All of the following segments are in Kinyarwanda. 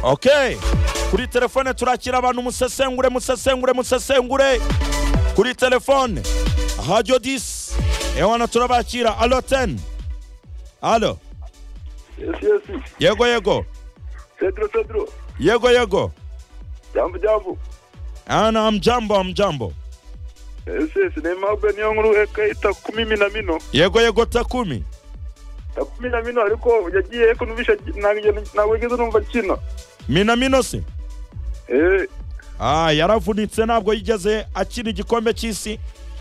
Okay, kuri telefone turakira abantu musesengure kuri telefone Radio 10 ewana turabakira. Allo 10. Allo. Yes. Yego. Pedro. Yego. Jambo. Ana amjambo. Yes, nemagwe niyo nkuru ekaita 10 Yego Takumi. Takumi ariko yagiye ko nubisha nageze numva kino. Minamino se? Yaravunitse ntabwo yigeze akina igikombe cy'isi.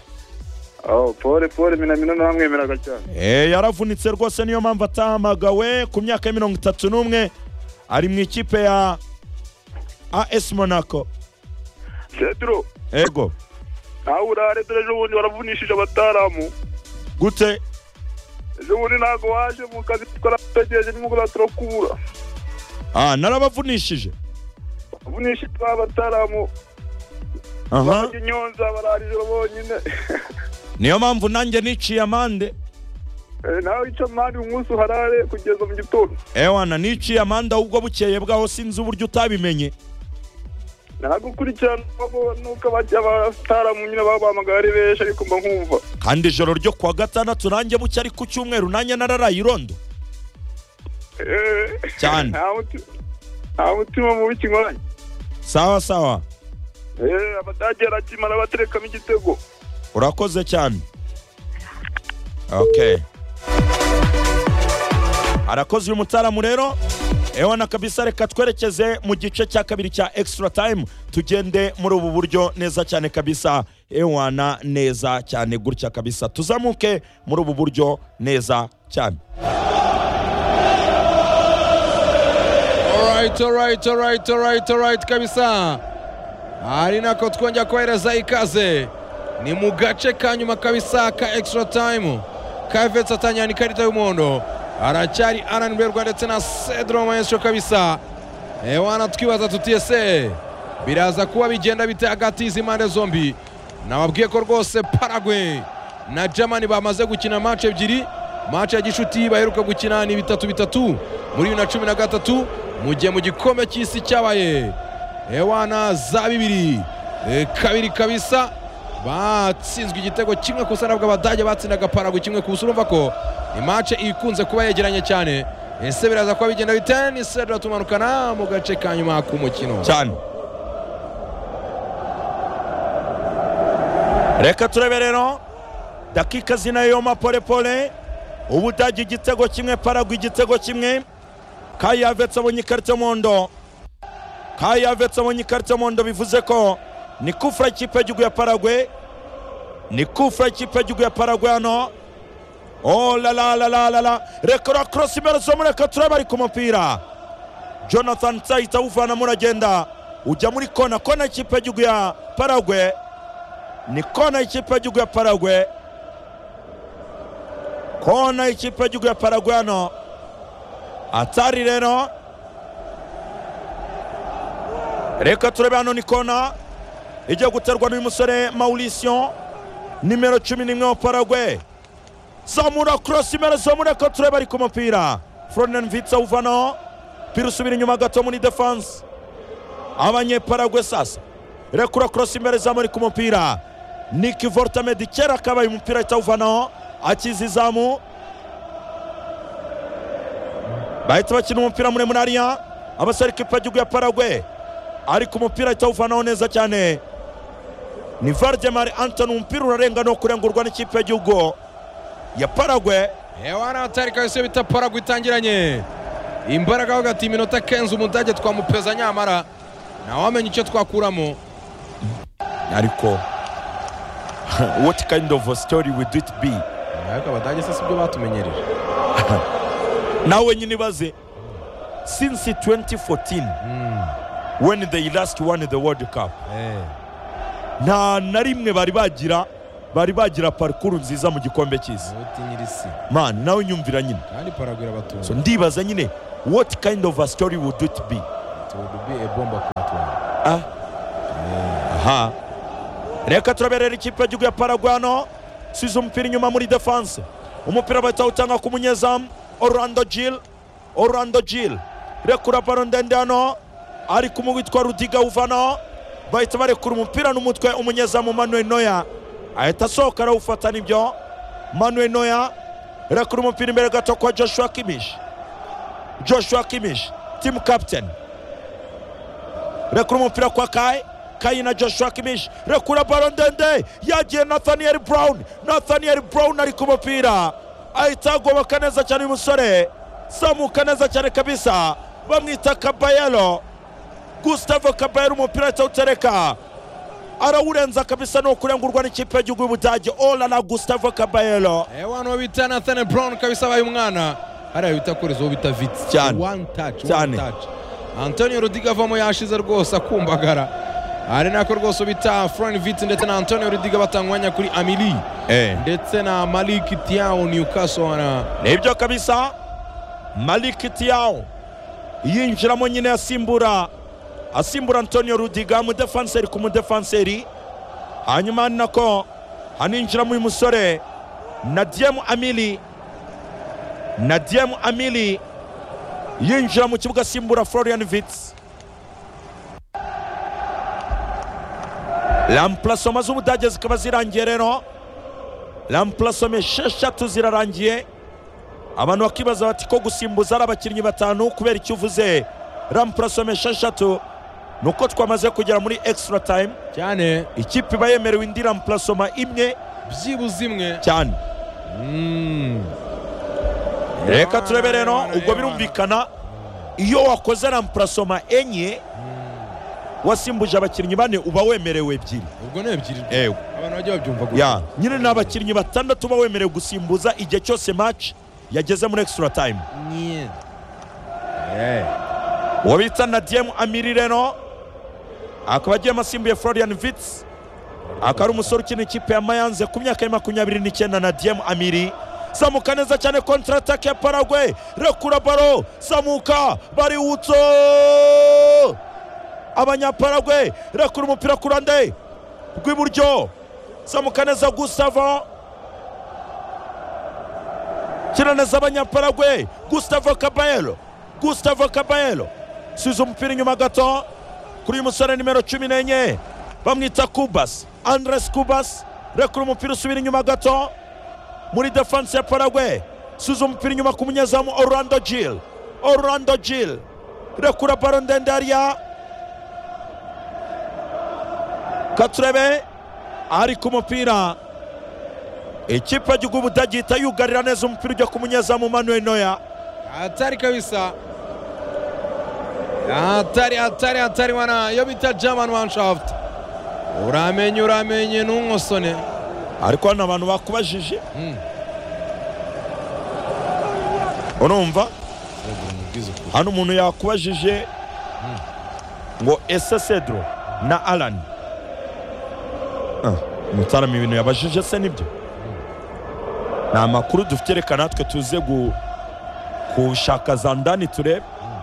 Pole Minamino namwemeraga cyane. Yaravunitse rwose niyo mpamvu atahamagawe ku myaka ya 31 ari mu ikipe ya AS Monaco. Pedro. Ego. Urare ejo bundi waravunishije abataramu. Gute? Ejo bundi ntago waje mu kazi twarategereje nimugura turakubura. Narabavunishije. Vunishije abataramu. Nyonza bararije bonyine. Niyo mpamvu nanjye niciye amande. Nawe icyo mandi umunsi uharare kugeza mu gitondo. Ewana niciye amande ubwo bukeye bwaho sinzi uburyo utabimenye. Nagukurikirana nuko bajya abataramu nyine babamagara besha ariko mba nkumva. Kandi ijoro ryo kwa gatandatu nanjye bucye ari ku cyumweru nanjye nararaye irondo. Cyane. Nta mutima mubi kinkoranye. Sawa. Abadagera kimara baterekamo igitego. Urakoze cyane. Okay. Arakoze uyu mutaramu rero. Ewana kabisa reka twerekeze mu gice cya kabiri cya extra time tugende muri ubu buryo neza cyane kabisa. Ewana neza cyane gutya kabisa tuzamuke muri ubu buryo neza cyane. Alright kabisa. Ari nako twongera kohereza ikaze ni mu gace ka nyuma kabisa ka extra time. Kavet atanyana ikarita y'umuhondo. Aracyari Alan Berwa ndetse na Cedro Maestro kabisa. Ewana twibaza tutiyese biraza kuba bigenda bite hagati z'imande zombi. Nababwiye ko rwose Paraguay na Germany bamaze gukina match ebyiri. Match ya gishuti baheruka gukina ni 3-3 muri 2013 mu gihe mu gikombe cy'isi cyabaye. Ewana za bibiri kabiri kabisa batsinzwe igitego kimwe ku sana bw'Abadage batsindaga Paraguay kimwe ku busa. Urumva ko imace ikunze kuba yegeranye cyane. Ese biraza kuba bigenda bite? Ni Cedro tumanukana mu gace ka nyuma k'umukino cyane. Reka turebe rero dakika zinayoma pole Ubudage igitego kimwe Paraguay igitego kimwe. Kai Havertz abonye ikarita y'umuhondo bivuze ko ni kufra ikipe y'igihugu ya Paraguay. Hano. Oh la. Rekora cross imbere zo mureka turaba ari ku mupira. Jonathan Tsaita uvana muragenda ujya muri kona ikipe y'igihugu ya Paraguay. Ni kona ikipe y'igihugu ya Paraguay. Hano. Atari rero. Reka turebe hano ni kona ijya guterwa n'uyu musore Mauricio nimero 11 wa Paraguay. Zamura cross imbere zo mureka tureba ari ku mupira. Florian Wirtz uvana pira usubira inyuma gato muri defense. Abanye Paraguay sasa. Rekura cross imbere za muri ku mupira. Nick Vortamedi kera kabaye umupira itawuvana akizizamu. Bahita bakina umupira muremure hariya abasore ikipe y'igihugu ya Paraguay ari ku mupira itawuvanaho neza cyane. Ni Valdemar Anton umupira urarenga no kurengurwa n'ikipe y'igihugu ya Paraguay. Ewana atari kabisa bita Paraguay itangiranye imbaraga hagati iminota 15 umudage twamupeza nyamara na wamenye icyo twakuramo ariko what kind of a story would it be? Naka Abadage se sibyo batumenyereje. Nawe nyine baze since 2014 when they last won the World Cup. Nta narimwe bari bagira parcours nziza mu gikombe cy'isi. Man nawe nyumvira nyine. Kandi Paraguay abatunze. So ndibaza nyine what kind of a story would it be? It would be a bomba kwa. Aha. Reka turaberera ikipe y'igihugu ya Paraguay hano. Size umupira inyuma muri defense. Umupira batawutanga ku munyezamu Orlando Gil. Rekura ballon ndende hano ariko umwitwa Rudiga uvanaho bahita barekura umupira n'umutwe umunyezamu Manuel Neuer ahita asohoka arawufata nibyo Manuel Neuer rekura umupira imbere gato kwa Joshua Kimmich team captain rekura umupira kwa Kai na Joshua Kimmich rekura baro ndende yagiye Nathaniel Brown ari ku mupira ahita agoboka neza cyane umusore samuka neza cyane kabisa bamwita Caballero Gustavo Caballero umupira atawutereka arawurenza kabisa no kurengurwa n'ikipe y'igihugu y'Ubudage ola na Gustavo Caballero wano bita Nathaniel Brown kabisa baye umwana hariya bita korezo bita vits cyane one touch Antonio Rudiger avamo yashize rwose akumbagara ari nako rwose bita Florian Wirtz ndetse na Antonio Rudiger batangwanya kuri Amili ndetse na Malik Thiaw Newcastle nibyo kabisa Malik Thiaw yinjiramo nyine asimbura Antonio Rudiger mu defenseur ku mu defenseur hanyuma nako haninjiramo uyu musore Nadim Amili yinjira mu kibuga asimbura Florian Wirtz L'emplacement z'Ubudage zikaba zirangiye rero l'emplacement 6 zirarangiye abantu bakibaza bati ko gusimbuza ari abakinnyi batanu kubera icyo uvuze l'emplacement 6 nuko twamaze kugera muri extra time cyane ikipe bayemerewe indi l'emplacement imwe byibuze imwe cyane reka turebe rero ubwo birumvikana iyo wakoze l'emplacement enye wasimbuje abakinnyi bane uba wemerewe ebyiri ubwo ne ebyiri abantu bajya babyumva gutya nyine n'abakinnyi batandatu uba wemerewe gusimbuza igihe cyose match yageze muri extra time wabitsa Nadim Amili rero akaba agiye asimbuye Florian Wirtz akaba ari umusore ukina ikipe ya Mayanze ku myaka ya 29 Nadim Amili samuka neza cyane kontra attack ya Paraguay rekura baro samuka bari utso Abanyaparaguay rekura umupira ku ruhande rw'iburyo samuka neza Gustavo kina neza Abanyaparaguay Gustavo Caballero size umupira inyuma gato kuri uyu musore nimero 14 bamwita Andres Cubas rekura umupira usubira inyuma gato muri defense ya Paraguay size umupira inyuma ku munyezamu Orlando Gil rekura baro ndende hariya Katurebe ari ku mupira ikipe y'igihugu y'Ubudage ihita yugarira neza umupira ujya ku munyezamu Manuel Neuer hatari kabisa hatari wana yo bita German Mannschaft uramenye n'umwosone ariko hano abantu bakubajije urumva hano umuntu yakubajije ngo ese Cedro na Alan mutarama ibintu yabajije se nibyo nta makuru dufite reka natwe tuze gushaka za ndani turebe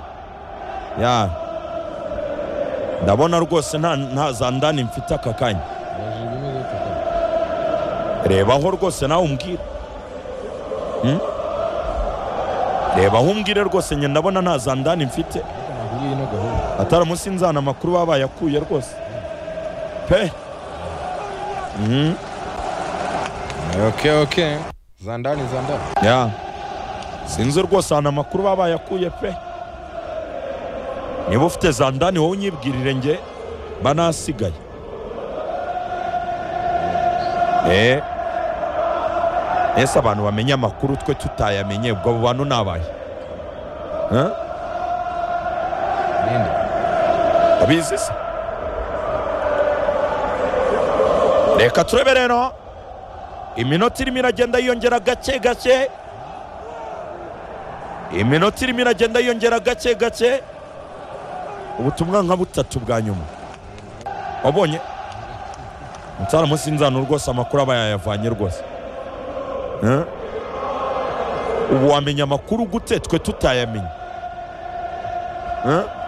ndabona rwose nta za ndani mfite aka kanya rebaho rwose nawe umbwire rebaho umbwire rwose njye ndabona nta za ndani mfite ataramunsi nzana amakuru baba yakuye rwose pe Okay. Zandani. Sinzi rwose hano amakuru baba yakuye pe. Niba ufite Zandani wowe unyibwirire nge banasigaye. Ese abantu bamenya amakuru twe tutayamenye ubwo bantu nabaye. Ninde? Abizi se? Reka turebe rero iminota irimo iragenda yiyongera gake ubutumwa nka butatu bwa nyuma wabonye nsara munsi nzano rwose amakuru aba yayavanye rwose ubu wamenya amakuru gute twe tutayamenye